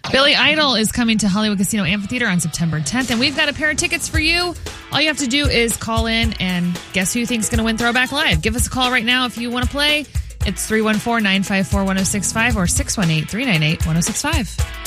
Billy Idol is coming to Hollywood Casino Amphitheater on September 10th, and we've got a pair of tickets for you. All you have to do is call in and guess who you think is going to win Throwback Live. Give us a call right now if you want to play. It's 314-954-1065 or 618-398-1065.